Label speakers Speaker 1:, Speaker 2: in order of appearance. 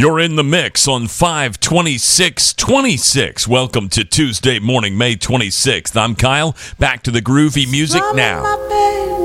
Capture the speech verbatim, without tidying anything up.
Speaker 1: You're in the mix on five twenty-six twenty-six. Welcome to Tuesday morning, May twenty-sixth. I'm Kyle. Back to the groovy music now.